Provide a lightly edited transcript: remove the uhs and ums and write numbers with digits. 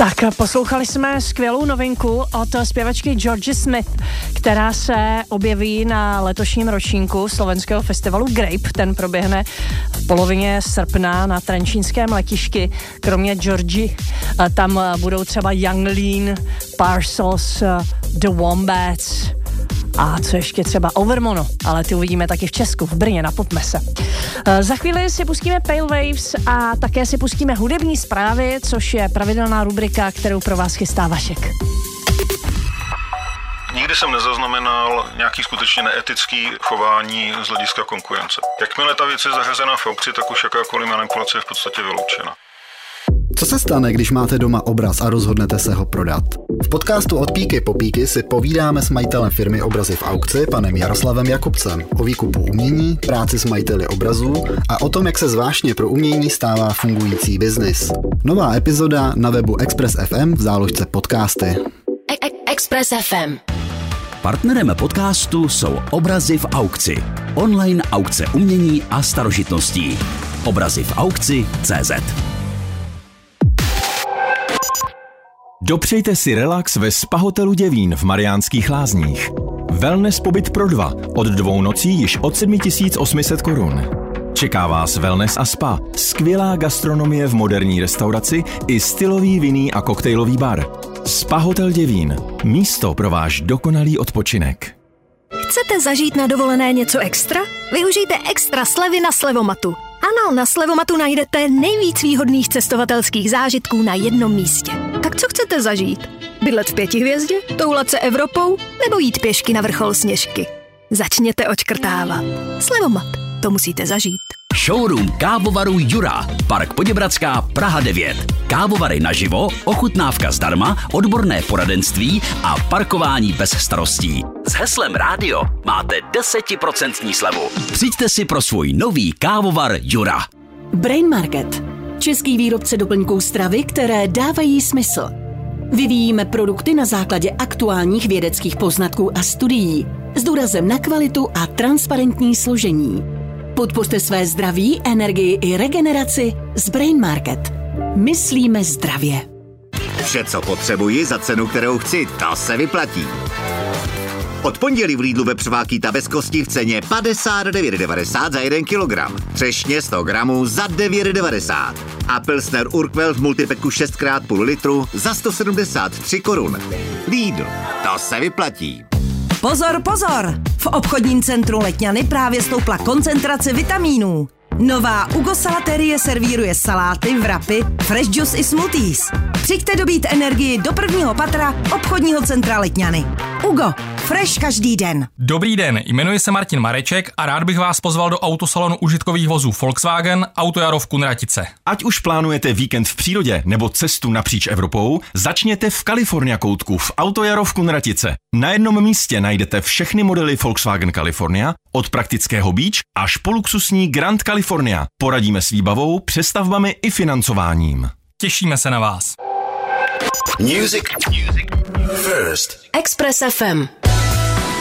Tak poslouchali jsme skvělou novinku od zpěvačky Georgie Smith, která se objeví na letošním ročníku slovenského festivalu Grape. Ten proběhne v polovině srpna na trenčínském letišti. Kromě Georgie tam budou třeba Young Lean, Parcels, The Wombats a co ještě třeba Overmono, ale ty uvidíme taky v Česku, v Brně na Popmese. Za chvíli si pustíme Pale Waves a také si pustíme hudební zprávy, což je pravidelná rubrika, kterou pro vás chystá Vašek. Nikdy jsem nezaznamenal nějaký skutečně neetický chování z hlediska konkurence. Jakmile ta věc je zařazená v aukci, tak už jakákoliv manipulace je v podstatě vyloučena. Co se stane, když máte doma obraz a rozhodnete se ho prodat? V podcastu Od píky po píky si povídáme s majitelem firmy Obrazy v aukci, panem Jaroslavem Jakubcem, o výkupu umění, práci s majiteli obrazů a o tom, jak se zvláštně pro umění stává fungující biznis. Nová epizoda na webu Express FM v záložce podcasty. Express FM. Partnerem podcastu jsou Obrazy v aukci. Online aukce umění a starožitností. Obrazy v aukci.cz. Dopřejte si relax ve Spa hotelu Děvín v Mariánských Lázních. Wellness pobyt pro 2 od 2 nocí již od 7800 korun. Čeká vás wellness a spa, skvělá gastronomie v moderní restauraci i stylový vinný a koktejlový bar. Spa hotel Děvín. Místo pro váš dokonalý odpočinek. Chcete zažít na dovolené něco extra? Využijte extra slevy na Slevomatu. Ano, na Slevomatu najdete nejvíc výhodných cestovatelských zážitků na jednom místě. Tak co chcete zažít? Bydlet v 5 hvězdě? Toulat se Evropou? Nebo jít pěšky na vrchol Sněžky? Začněte odškrtávat. Slevomat. To musíte zažít. Showroom kávovaru Jura. Park Poděbradská, Praha 9. Kávovary naživo, ochutnávka zdarma, odborné poradenství a parkování bez starostí. S heslem rádio máte 10% slevu. Přijďte si pro svůj nový kávovar Jura. Brain Market. Český výrobce doplňků stravy, které dávají smysl. Vyvíjíme produkty na základě aktuálních vědeckých poznatků a studií s důrazem na kvalitu a transparentní složení. Podpořte své zdraví, energii i regeneraci s Brain Market. Myslíme zdravě. Vše, co potřebuji za cenu, kterou chci, to se vyplatí. Od pondělí v Lidlu vepřová bez kosti v ceně 59,90 za 1 kg. Třešně 100 gramů za 9,90. A Pilsner Urquell v multipacku 6x půl litru za 173 korun. Lidl, to se vyplatí. Pozor, pozor! V obchodním centru Letňany právě stoupla koncentrace vitamínů. Nová Ugo salaterie servíruje saláty, wrapy, fresh juice i smoothies. Přijďte dobít energii do prvního patra obchodního centra Letňany. Ugo, fresh každý den. Dobrý den, jmenuji se Martin Mareček a rád bych vás pozval do autosalonu užitkových vozů Volkswagen Autojaro v Kunratice. Ať už plánujete víkend v přírodě nebo cestu napříč Evropou, začněte v California koutku v Autojaro v Kunratice. Na jednom místě najdete všechny modely Volkswagen California, od praktického Beach až po luxusní Grand California. Poradíme s výbavou, přestavbami i financováním. Těšíme se na vás. Music first. Express FM.